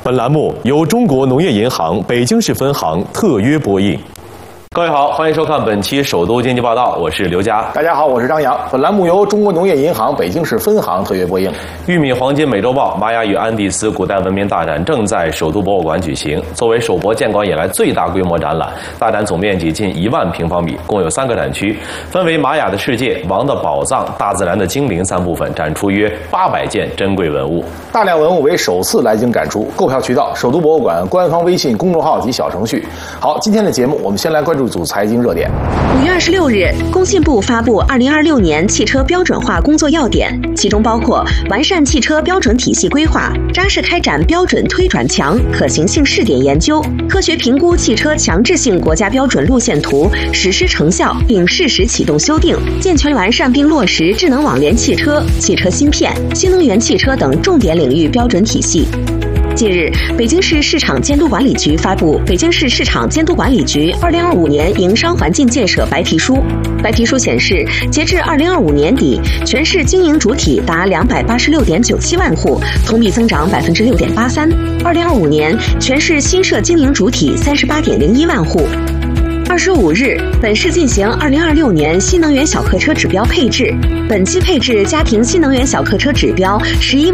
本栏目由中国农业银行北京市分行特约播映。各位好，欢迎收看本期首都经济报道，我是刘佳。 大家好，我是张扬。本栏目由中国农业银行北京市分行特约播映。 玉米黄金美洲豹玛雅与安第斯古代文明大展正在首都博物馆举行。作为首博建馆以来最大规模展览，大展总面积近1万平方米，共有3个展区，分为玛雅的世界、王的宝藏、大自然的精灵3部分，展出约800件珍贵文物。 大量文物为首次来京展出，购票渠道：首都博物馆官方微信公众号及小程序。好，今天的节目我们先来关注组财经热点。 5月26日，工信部发布2026年汽车标准化工作要点，其中包括完善汽车标准体系规划，扎实开展标准推转强可行性试点研究，科学评估汽车强制性国家标准路线图实施成效，并适时启动修订，健全完善并落实智能网联汽车、汽车芯片、新能源汽车等重点领域标准体系。近日，北京市市场监督管理局发布《北京市市场监督管理局2025年营商环境建设白皮书》。白皮书显示，截至2025年底，全市经营主体达286.97万户，同比增长6.83%。2025年，全市新设经营主体38.01万户。25日，本市进行2026年新能源小客车指标配置，本期配置家庭新能源小客车指标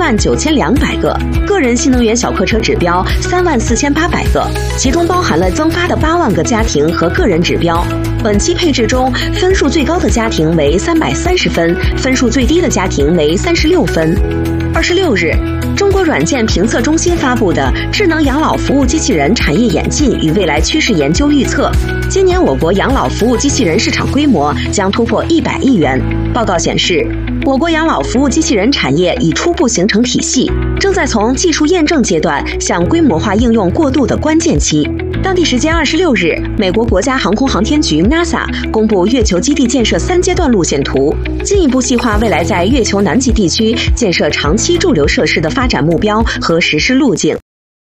119200个，个人新能源小客车指标34800个，其中包含了增发的8万个家庭和个人指标。本期配置中，分数最高的家庭为330分，分数最低的家庭为36分。26日，中国软件评测中心发布的《智能养老服务机器人产业演进与未来趋势研究》预测，今年我国养老服务机器人市场规模将突破100亿元。报告显示，我国养老服务机器人产业已初步形成体系，正在从技术验证阶段向规模化应用过渡的关键期。当地时间26日，美国国家航空航天局 NASA 公布月球基地建设3阶段路线图，进一步细化未来在月球南极地区建设长期驻留设施的发展目标和实施路径。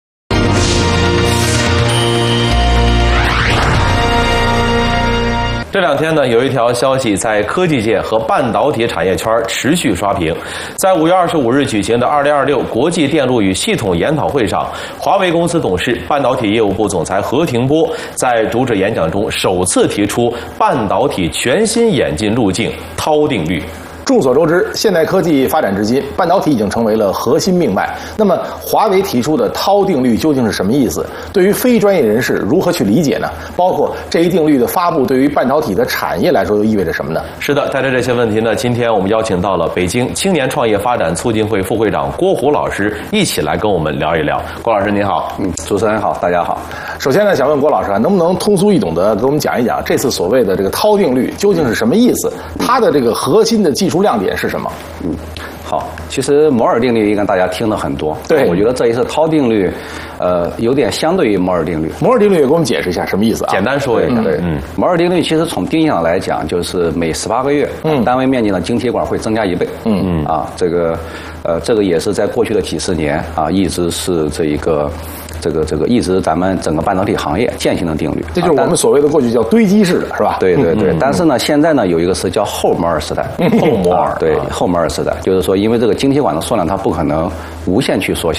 这2天呢，有一条消息在科技界和半导体产业圈持续刷屏。在5月25日举行的2026国际电路与系统研讨会上，华为公司董事、半导体业务部总裁何庭波在主旨演讲中首次提出半导体全新演进路径——涛定律。 众所周知，现代科技发展至今，半导体已经成为了核心命脉。那么，华为提出的涛定律究竟是什么意思？对于非专业人士如何去理解呢？包括这一定律的发布对于半导体的产业来说又意味着什么呢？ 是的，带着这些问题呢，今天我们邀请到了北京青年创业发展促进会副会长郭虎老师，一起来跟我们聊一聊。郭老师您好。 主持人好，大家好。 首先呢，想问郭老师能不能通俗易懂的给我们讲一讲这次所谓的这个涛定律究竟是什么意思？它的这个核心的技术亮点是什么？ 好，其实摩尔定律应该大家听了很多。 对， 我觉得这一次涛定律，有点相对于摩尔定律。 摩尔定律也给我们解释一下什么意思啊？ 简单说一下。 对，摩尔定律其实从定义上来讲，就是每18个月，单位面积的晶体管会增加1倍。这个也是在过去的几十年啊，一直是这一直咱们整个半导体行业践行的定律。 这就是我们所谓的过去叫堆积式的，是吧？ 对。但是呢，现在呢有一个词叫后摩尔时代。后摩尔时代，就是说，因为这个晶体管的数量它不可能无限去缩小，